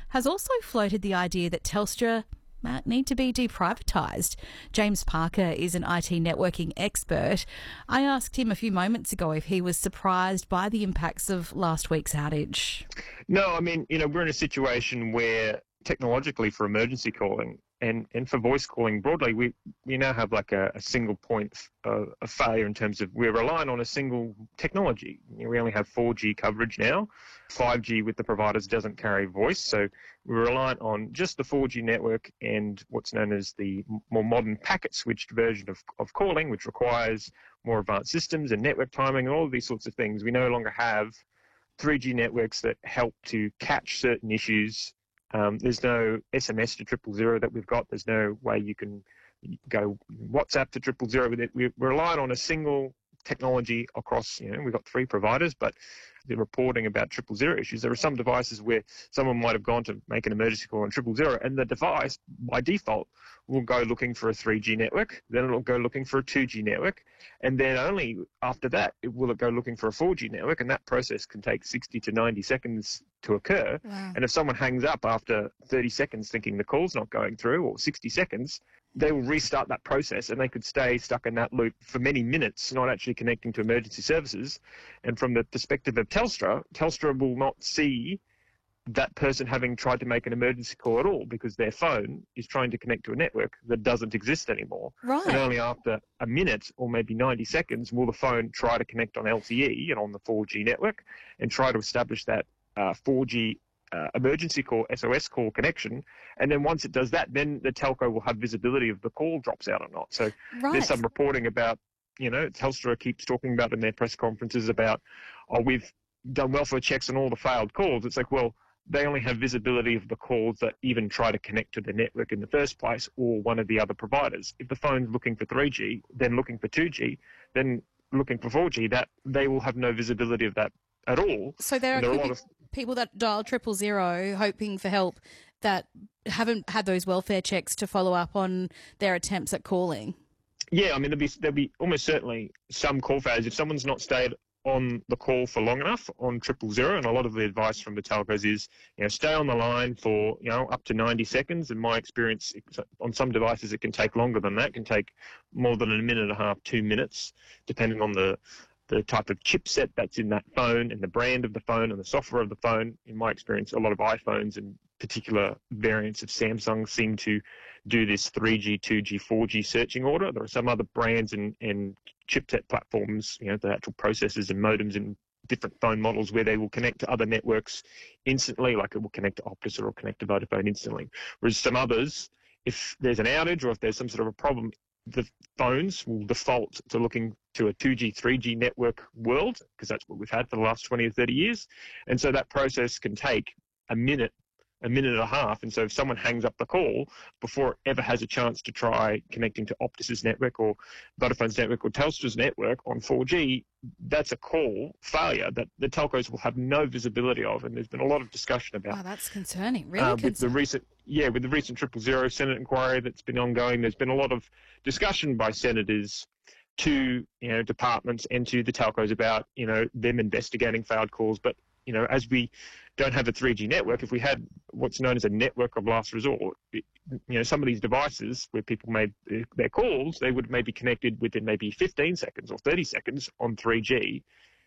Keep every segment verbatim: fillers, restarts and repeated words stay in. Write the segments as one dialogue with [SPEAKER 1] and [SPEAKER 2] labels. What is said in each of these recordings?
[SPEAKER 1] has also floated the idea that Telstra might need to be deprivatised. James Parker is an I T networking expert. I asked him a few moments ago if he was surprised by the impacts of last week's outage.
[SPEAKER 2] No, I mean, you know, we're in a situation where technologically for emergency calling and, and for voice calling broadly, we, we now have like a, a single point of, of failure in terms of we're relying on a single technology. You know, we only have four G coverage now. five G with the providers doesn't carry voice, so we're reliant on just the four G network and what's known as the more modern packet-switched version of, of calling, which requires more advanced systems and network timing and all of these sorts of things. We no longer have three G networks that help to catch certain issues. Um, there's no S M S to triple zero that we've got. There's no way you can go WhatsApp to triple zero with it. We're relying on a single technology across, you know, we've got three providers, but the reporting about triple zero issues, there are some devices where someone might have gone to make an emergency call on triple zero and the device by default will go looking for a three G network, then it'll go looking for a two G network, and then only after that it will it go looking for a four G network, and that process can take sixty to ninety seconds to occur.
[SPEAKER 1] Wow.
[SPEAKER 2] And if someone hangs up after thirty seconds thinking the call's not going through, or sixty seconds, they will restart that process and they could stay stuck in that loop for many minutes, not actually connecting to emergency services. And from the perspective of Telstra, Telstra will not see that person having tried to make an emergency call at all because their phone is trying to connect to a network that doesn't exist anymore.
[SPEAKER 1] Right.
[SPEAKER 2] And only after a minute or maybe ninety seconds will the phone try to connect on L T E and on the four G network and try to establish that uh, four G Uh, emergency call, S O S call connection, and then once it does that, then the telco will have visibility if the call drops out or not. So
[SPEAKER 1] Right.
[SPEAKER 2] there's some reporting about, you know, Telstra keeps talking about in their press conferences about, oh, we've done welfare checks on all the failed calls. It's like, well, they only have visibility of the calls that even try to connect to the network in the first place or one of the other providers. If the phone's looking for three G, then looking for two G, then looking for four G, that they will have no visibility of that at all.
[SPEAKER 1] So there are,
[SPEAKER 2] there are a
[SPEAKER 1] could
[SPEAKER 2] lot
[SPEAKER 1] be
[SPEAKER 2] of
[SPEAKER 1] people that dial triple zero hoping for help that haven't had those welfare checks to follow up on their attempts at calling.
[SPEAKER 2] Yeah, I mean, there'll be there'll be almost certainly some call failures if someone's not stayed on the call for long enough on triple zero. And a lot of the advice from the telcos is, you know, stay on the line for, you know, up to ninety seconds. In my experience, on some devices, it can take longer than that. It can take more than a minute and a half, two minutes, depending on the the type of chipset that's in that phone and the brand of the phone and the software of the phone. In my experience, a lot of iPhones and particular variants of Samsung seem to do this three G, two G, four G searching order. There are some other brands and, and chipset platforms, you know, the actual processors and modems in different phone models where they will connect to other networks instantly, like it will connect to Optus or it'll connect to Vodafone instantly. Whereas some others, if there's an outage or if there's some sort of a problem, the phones will default to looking to a two G, three G network world, because that's what we've had for the last twenty or thirty years. And so that process can take a minute, a minute and a half. And so if someone hangs up the call before it ever has a chance to try connecting to Optus's network or Vodafone's network or Telstra's network on four G, that's a call failure that the telcos will have no visibility of. And there's been a lot of discussion about.
[SPEAKER 1] Wow, that's concerning. Really
[SPEAKER 2] uh, with
[SPEAKER 1] concerning.
[SPEAKER 2] the recent, yeah, with the recent triple zero Senate inquiry that's been ongoing, there's been a lot of discussion by senators to, you know, departments and to the telcos about, you know, them investigating failed calls. But, you know, as we don't have a three G network, if we had what's known as a network of last resort, it, you know, some of these devices where people made their calls, they would maybe connected within maybe fifteen seconds or thirty seconds on three G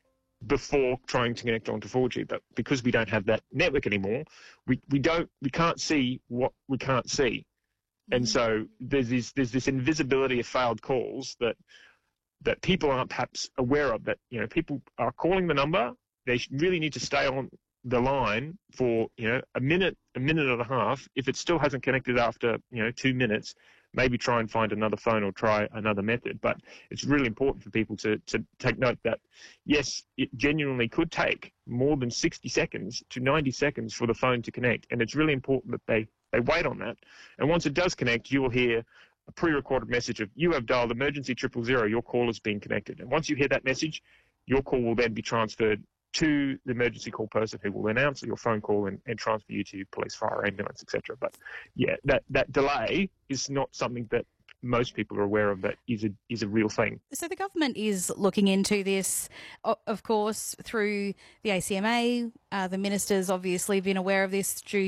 [SPEAKER 2] before trying to connect onto four G. But because we don't have that network anymore, we, we don't, we can't see what we can't see. And so there's this, there's this invisibility of failed calls that that people aren't perhaps aware of, that, you know, people are calling the number. They really need to stay on the line for, you know, a minute, a minute and a half. If it still hasn't connected after, you know, two minutes, maybe try and find another phone or try another method. But it's really important for people to, to take note that, yes, it genuinely could take more than sixty seconds to ninety seconds for the phone to connect. And it's really important that they, they wait on that. And once it does connect, you will hear a pre-recorded message of, you have dialed emergency triple zero, your call has been connected. And once you hear that message, your call will then be transferred to the emergency call person, who will then answer your phone call and, and transfer you to police, fire, ambulance, et cetera. But yeah, that, that delay is not something that most people are aware of, that is a, is a real thing.
[SPEAKER 1] So the government is looking into this, of course, through the A C M A. Uh, the minister's obviously been aware of this due